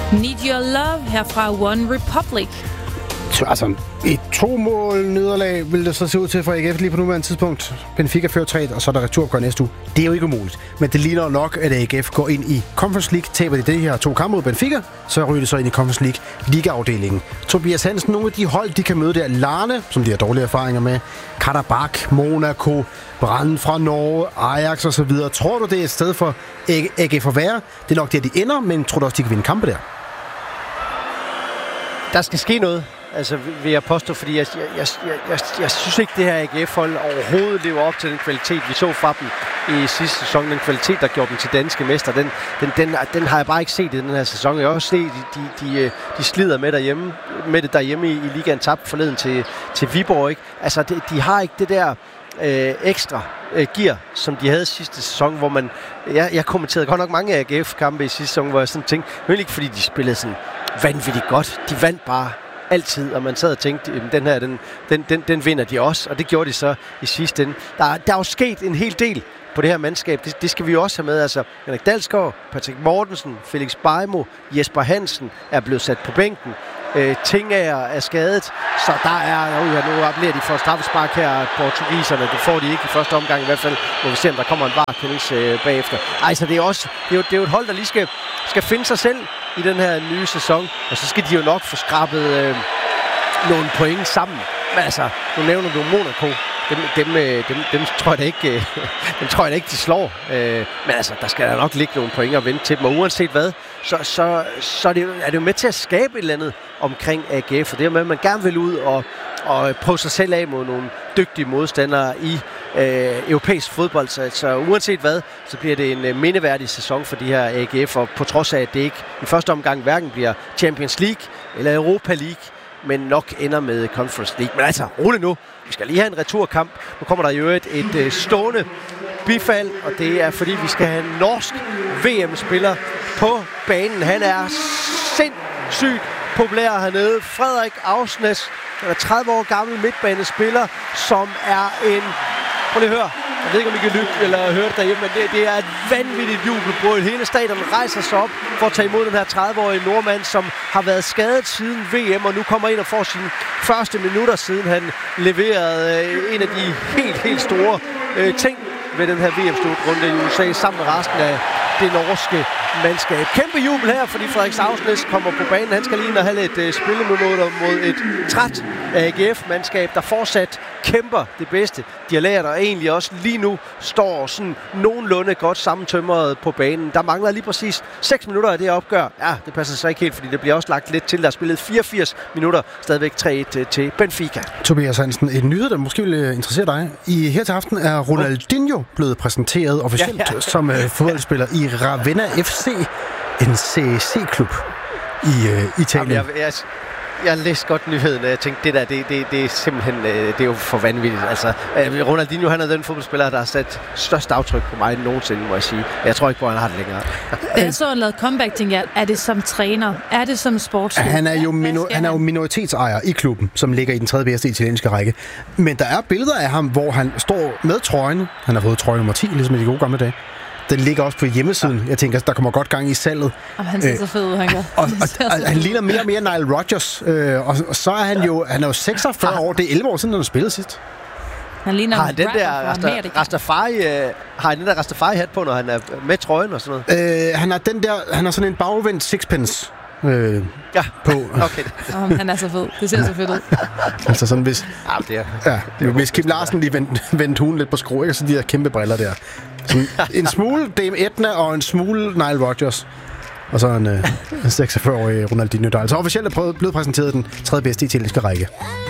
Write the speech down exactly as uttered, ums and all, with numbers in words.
Need Your Love her fra One Republic. Altså, et to-mål nederlag vil det så se ud til for A G F lige på nuværende tidspunkt. Benfica fører tre, og så er der returopgør næste uge. Det er jo ikke umuligt. Men det ligner nok, at A G F går ind i Conference League. Taber de det her to kampe mod Benfica, så ryger det så ind i Conference League ligaafdelingen. Tobias Hansen, nogle af de hold, de kan møde der. Larne, som de har dårlige erfaringer med. Karabakh, Monaco, Brann fra Norge, Ajax og så videre. Tror du, det er et sted for A G F at være? Det er nok der, de ender, men tror du også, de kan vinde kampe der? Der skal ske noget. Altså, vil jeg påstå, fordi jeg, jeg, jeg, jeg, jeg synes ikke, det her A G F-hold overhovedet lever op til den kvalitet, vi så fra dem i sidste sæson. Den kvalitet, der gjorde dem til danske mester, den, den, den, den har jeg bare ikke set i den her sæson. Jeg har også set, de, de, de, de slider med, derhjemme, med det derhjemme i, i ligaen, tabt forleden til, til Viborg. Ikke? Altså, de, de har ikke det der øh, ekstra øh, gear, som de havde sidste sæson, hvor man... Jeg, jeg kommenterede godt nok mange A G F-kampe i sidste sæson, hvor jeg sådan tænkte, men ikke fordi de spillede sådan vanvittigt godt. De vandt bare altid, og man sad og tænkte, den her, den, den, den, den vinder de også, og det gjorde de så i sidste ende. Der, der er jo sket en hel del på det her mandskab, det, det skal vi jo også have med. Altså, Henrik Dalsgaard, Patrick Mortensen, Felix Bejmo, Jesper Hansen er blevet sat på bænken. Øh, Tingager er skadet, så der er, øh, nu appellerer de for straffespark her, portugiserne, det får de ikke i første omgang i hvert fald, må vi se, om der kommer en varekendelse øh, bagefter. Ej, så det er også, det er jo, det er jo et hold, der lige skal, skal finde sig selv i den her nye sæson, og så skal de jo nok få skrabet øh, nogle point sammen. Men altså, nu nævner du Monaco, dem, dem, dem, dem, tror jeg da ikke, øh, dem tror jeg da ikke, de slår. Øh, men altså, der skal der nok ligge nogle point at vente til dem, og uanset hvad, så, så, så er, det jo, er det jo med til at skabe et eller andet omkring A G F, for det er med, at man gerne vil ud og, og prøve sig selv af mod nogle dygtige modstandere i øh, europæisk fodbold. Så, så uanset hvad, så bliver det en øh, mindeværdig sæson for de her A G F, og på trods af, at det ikke i første omgang hverken bliver Champions League eller Europa League, men nok ender med Conference League. Men altså, rolig nu. Vi skal lige have en returkamp. Nu kommer der jo et, et, et stående bifald, og det er fordi, vi skal have en norsk V M-spiller på banen. Han er sindssygt populær hernede. Frederik Ausnes, han er tredive år gammel midtbanespiller, som er en... Prøv lige at høre. Jeg ved ikke, om I kan lytte eller høre det derhjemme, men det, det er et vanvittigt jubelbrøl. Hele stadion rejser sig op for at tage imod den her tredive-årige nordmand, som har været skadet siden V M, og nu kommer ind og får sine første minutter, siden han leverede øh, en af de helt, helt store øh, ting ved den her V M-slutrunde i U S A, sammen med resten af det norske mandskab. Kæmpe jubel her, fordi Frederik Ausnes kommer på banen. Han skal lige ind og have lidt uh, spilleminutter mod et træt A G F-mandskab, der fortsat kæmper det bedste. De har lært, og egentlig også lige nu står sådan nogenlunde godt sammentømret på banen. Der mangler lige præcis seks minutter af det opgør. Ja, det passer så ikke helt, fordi det bliver også lagt lidt til. Der er spillet fireogfirs minutter, stadigvæk tre et til Benfica. Tobias Hansen, et nyhed, der måske vil interessere dig. I her til aften er Ronaldinho blevet præsenteret officielt ja, ja. som uh, fodboldspiller i Ravenna F C, en C C-klub i uh, Italien. Jamen, jeg, jeg, jeg læste godt nyheden, og jeg tænkte, det der, det, det, det er simpelthen, det er jo for vanvittigt. Altså, Ronaldinho, han er den fodboldspiller, der har sat størst aftryk på mig nogensinde, må jeg sige. Jeg tror ikke på, at han har det længere. Da jeg så, han lavede comeback, tænkte jeg, er det som træner? Er det som sportsklub? Han er jo, mino- han er jo minoritetsejer i klubben, som ligger i den tredje bedste italienske række. Men der er billeder af ham, hvor han står med trøjen. Han har fået trøje nummer ti, ligesom i de gode gamle dage. Den ligger også på hjemmesiden. Ja. Jeg tænker, der kommer godt gang i salget. Og han ser så fed ud, han gør. Og, og, og, og han ligner mere og mere Nile Rodgers. Øh, og, og så er han jo, han er jo seksogfyrre år. Det er elleve år siden, han har spillet sidst. Han ligner har han den der Rasta, Rastafari, øh, har han den der Rastafari-hat på, når han er med trøjen og sådan noget? Øh, han har den der, han har sådan en bagvendt sixpence. Øh, ja, på. Okay. oh, han er så fed. Det ser så fedt ud. Altså sådan, hvis, ja, det er, ja, det er hvis Kim Larsen lige vendte vendt hunden lidt på skrue, ikke? Så de der kæmpe briller der. Sådan en smule Dame Edna og en smule Nile Rodgers. Og så en, øh, en seksogfyrre-årig Ronaldinho, der altså officielt er blevet præsenteret den tredje bedste italienske række.